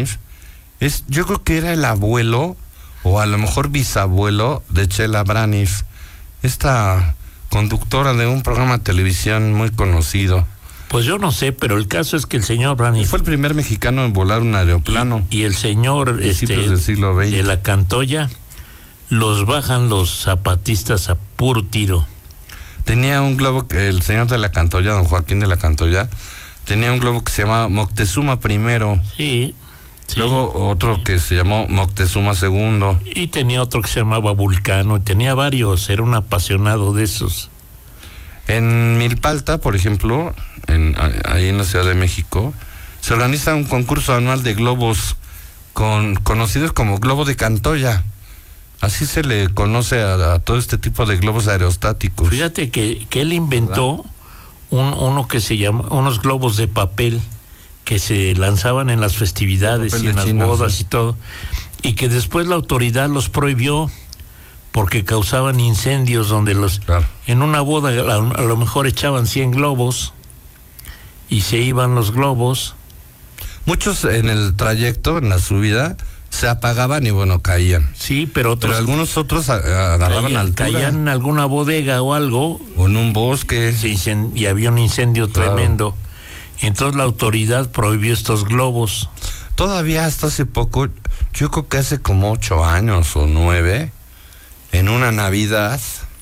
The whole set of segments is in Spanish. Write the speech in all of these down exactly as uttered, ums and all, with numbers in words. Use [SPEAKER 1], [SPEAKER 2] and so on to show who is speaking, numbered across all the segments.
[SPEAKER 1] Braniff, es, yo creo que era el abuelo, o a lo mejor bisabuelo, de Chela Braniff, esta conductora de un programa de televisión muy conocido.
[SPEAKER 2] Pues yo no sé, pero el caso es que el señor Braniff
[SPEAKER 1] fue el primer mexicano en volar un aeroplano.
[SPEAKER 2] Y, y el señor este,
[SPEAKER 1] del siglo veinte.
[SPEAKER 2] de la Cantoya, los bajan los zapatistas a puro tiro.
[SPEAKER 1] Tenía un globo, el señor de la Cantoya, don Joaquín de la Cantoya, tenía un globo que se llamaba Moctezuma primero.
[SPEAKER 2] Sí. Sí.
[SPEAKER 1] Luego otro que se llamó Moctezuma segundo.
[SPEAKER 2] Y tenía otro que se llamaba Vulcano, y tenía varios, era un apasionado de esos.
[SPEAKER 1] En Milpalta, por ejemplo, en, ahí en la Ciudad de México, se organiza un concurso anual de globos con, conocidos como globo de Cantoya. Así se le conoce a, a todo este tipo de globos aerostáticos.
[SPEAKER 2] Fíjate que, que él inventó un, uno que se llama, unos globos de papel que se lanzaban en las festividades y en las China, bodas, sí. Y todo, y que después la autoridad los prohibió porque causaban incendios donde los claro. En una boda a, a lo mejor echaban cien globos y se iban los globos.
[SPEAKER 1] Muchos en el trayecto, en la subida, se apagaban y bueno, caían.
[SPEAKER 2] Sí, pero otros...
[SPEAKER 1] Pero algunos otros agarraban
[SPEAKER 2] caían,
[SPEAKER 1] altura.
[SPEAKER 2] Caían en alguna bodega o algo.
[SPEAKER 1] O en un bosque.
[SPEAKER 2] Sí, y había un incendio claro. Tremendo. Entonces la autoridad prohibió estos globos.
[SPEAKER 1] Todavía hasta hace poco, yo creo que hace como ocho años o nueve, en una Navidad,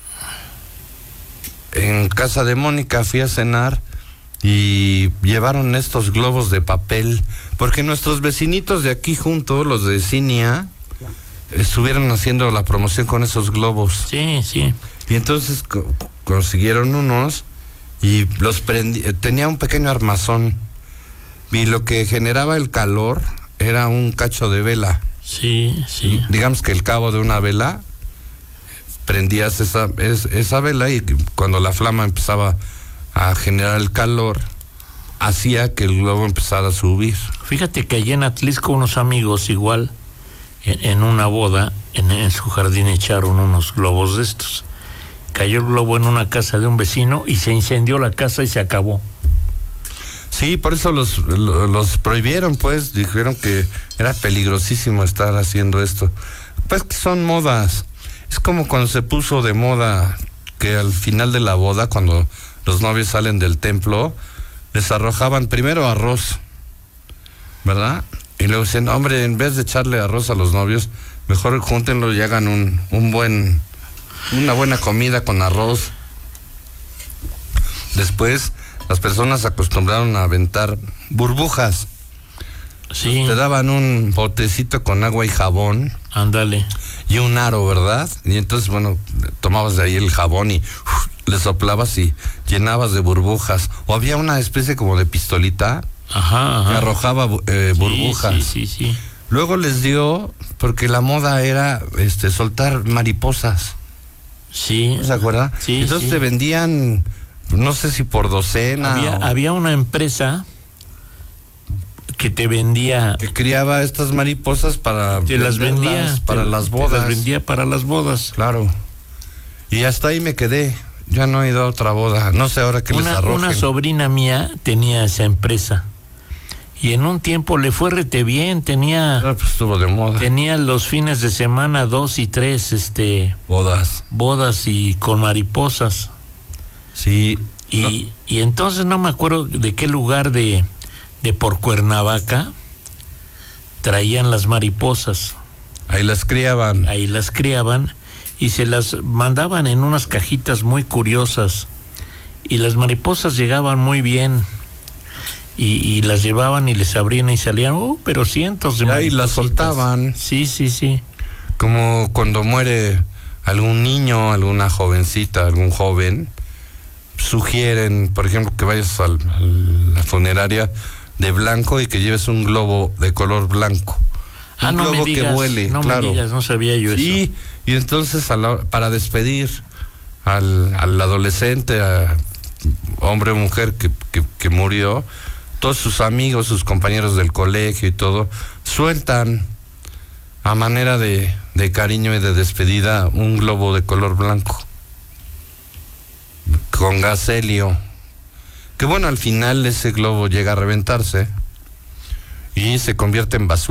[SPEAKER 1] en casa de Mónica fui a cenar y llevaron estos globos de papel, porque nuestros vecinitos de aquí junto, los de Cinia, estuvieron haciendo la promoción con esos globos.
[SPEAKER 2] Sí, sí.
[SPEAKER 1] Y entonces co- consiguieron unos y los prendí, tenía un pequeño armazón y lo que generaba el calor era un cacho de vela.
[SPEAKER 2] Sí, sí.
[SPEAKER 1] Digamos que el cabo de una vela, prendías esa, es, esa vela y cuando la flama empezaba a generar el calor, hacía que el globo empezara a subir.
[SPEAKER 2] Fíjate que allí en Atlisco unos amigos igual, en, en una boda, en, en su jardín echaron unos globos de estos. Cayó el globo en una casa de un vecino y se incendió la casa y se acabó.
[SPEAKER 1] Sí, por eso los, los prohibieron, pues, dijeron que era peligrosísimo estar haciendo esto. Pues que son modas. Es como cuando se puso de moda que al final de la boda, cuando los novios salen del templo, les arrojaban primero arroz, ¿verdad? Y luego decían, hombre, en vez de echarle arroz a los novios, mejor júntenlo y hagan un, un buen, una buena comida con arroz. Después, las personas acostumbraron a aventar burbujas.
[SPEAKER 2] Sí.
[SPEAKER 1] Te daban un botecito con agua y jabón.
[SPEAKER 2] Ándale.
[SPEAKER 1] Y un aro, ¿verdad? Y entonces, bueno, tomabas de ahí el jabón y uf, le soplabas y llenabas de burbujas. O había una especie como de pistolita.
[SPEAKER 2] Ajá, ajá.
[SPEAKER 1] Que arrojaba eh, burbujas.
[SPEAKER 2] Sí, sí, sí, sí.
[SPEAKER 1] Luego les dio, porque la moda era este soltar mariposas.
[SPEAKER 2] Sí.
[SPEAKER 1] ¿Se acuerda?
[SPEAKER 2] Sí.
[SPEAKER 1] Entonces
[SPEAKER 2] sí.
[SPEAKER 1] te vendían, no sé si por docena.
[SPEAKER 2] Había,
[SPEAKER 1] o...
[SPEAKER 2] había una empresa que te vendía,
[SPEAKER 1] que criaba estas mariposas para
[SPEAKER 2] te las vendía
[SPEAKER 1] para
[SPEAKER 2] te,
[SPEAKER 1] las bodas.
[SPEAKER 2] Te las vendía para las bodas.
[SPEAKER 1] Claro. Y hasta ahí me quedé. Ya no he ido a otra boda. No sé ahora que
[SPEAKER 2] una,
[SPEAKER 1] les arrojen.
[SPEAKER 2] Una sobrina mía tenía esa empresa. Y en un tiempo le fue rete bien, tenía
[SPEAKER 1] Ah, pues estuvo de moda.
[SPEAKER 2] Tenía los fines de semana dos y tres este
[SPEAKER 1] bodas.
[SPEAKER 2] Bodas y con mariposas.
[SPEAKER 1] Sí.
[SPEAKER 2] Y,
[SPEAKER 1] no.
[SPEAKER 2] y entonces no me acuerdo de qué lugar de de por Cuernavaca traían las mariposas.
[SPEAKER 1] Ahí las criaban.
[SPEAKER 2] Ahí las criaban y se las mandaban en unas cajitas muy curiosas. Y las mariposas llegaban muy bien. Y, y las llevaban y les abrían y salían, oh, pero cientos de mariposas.
[SPEAKER 1] Y las soltaban.
[SPEAKER 2] Sí, sí, sí.
[SPEAKER 1] Como cuando muere algún niño, alguna jovencita, algún joven, sugieren, por ejemplo, que vayas al, a la funeraria de blanco y que lleves un globo de color blanco.
[SPEAKER 2] Ah,
[SPEAKER 1] un
[SPEAKER 2] no
[SPEAKER 1] globo
[SPEAKER 2] me digas,
[SPEAKER 1] que vuele,
[SPEAKER 2] no
[SPEAKER 1] claro.
[SPEAKER 2] me digas, no sabía yo
[SPEAKER 1] sí,
[SPEAKER 2] eso.
[SPEAKER 1] Y entonces a la, para despedir al, al adolescente, a hombre o mujer que, que, que murió, todos sus amigos, sus compañeros del colegio y todo, sueltan a manera de, de cariño y de despedida un globo de color blanco con gas helio, que bueno, al final ese globo llega a reventarse y se convierte en basura.